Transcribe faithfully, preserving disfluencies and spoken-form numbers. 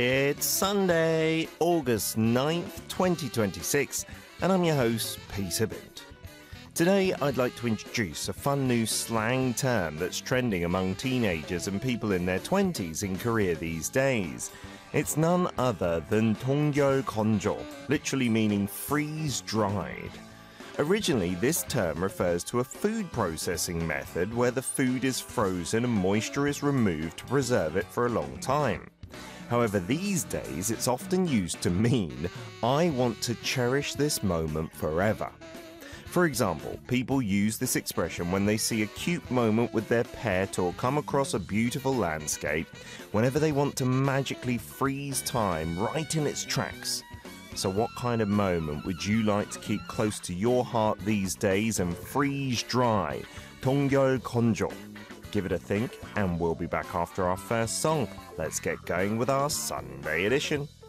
It's Sunday, August ninth, twenty twenty-six, and I'm your host, Peter Bint. Today, I'd like to introduce a fun new slang term that's trending among teenagers and people in their twenties in Korea these days. It's none other than 동결 건조, literally meaning freeze-dried. Originally, this term refers to a food processing method where the food is frozen and moisture is removed to preserve it for a long time. However, these days, it's often used to mean, I want to cherish this moment forever. For example, people use this expression when they see a cute moment with their pet or come across a beautiful landscape, whenever they want to magically freeze time right in its tracks. So what kind of moment would you like to keep close to your heart these days and freeze dry? 동결 건조. Give it a think, and we'll be back after our first song. Let's get going with our Sunday edition.